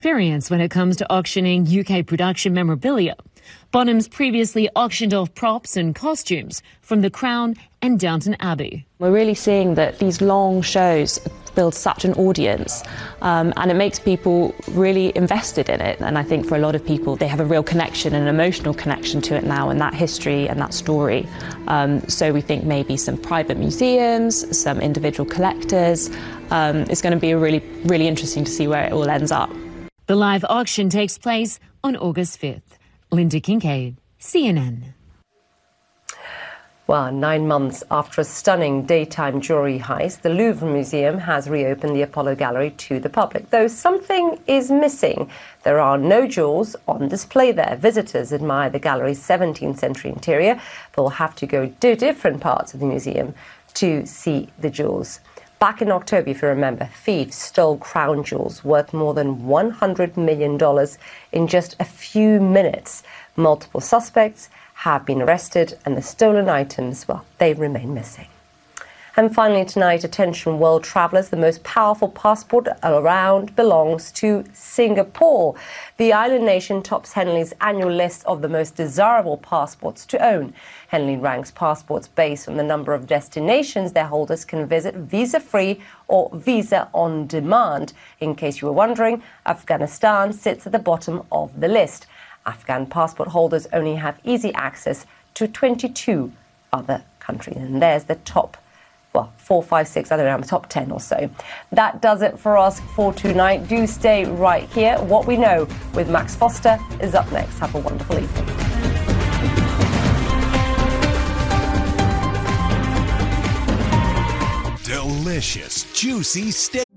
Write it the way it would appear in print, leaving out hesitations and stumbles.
Experience when it comes to auctioning UK production memorabilia. Bonhams previously auctioned off props and costumes from The Crown and Downton Abbey. We're really seeing that these long shows build such an audience and it makes people really invested in it. And I think for a lot of people, they have a real connection, an emotional connection to it now and that history and that story. So we think maybe some private museums, some individual collectors. It's going to be really interesting to see where it all ends up. The live auction takes place on August 5th. Linda Kincaid, CNN. Well, 9 months after a stunning daytime jewellery heist, the Louvre Museum has reopened the Apollo Gallery to the public, though something is missing. There are no jewels on display there. Visitors admire the gallery's 17th century interior, but will have to go to different parts of the museum to see the jewels. Back in October, if you remember, thieves stole crown jewels worth more than $100 million in just a few minutes. Multiple suspects have been arrested and the stolen items, well, they remain missing. And finally tonight, attention world travellers, the most powerful passport around belongs to Singapore. The island nation tops Henley's annual list of the most desirable passports to own. Henley ranks passports based on the number of destinations their holders can visit visa-free or visa on demand. In case you were wondering, Afghanistan sits at the bottom of the list. Afghan passport holders only have easy access to 22 other countries. And there's the top 4, 5, 6, I don't know, top 10 or so. That does it for us for tonight. Do stay right here. What We Know with Max Foster is up next. Have a wonderful evening. Delicious, juicy steak.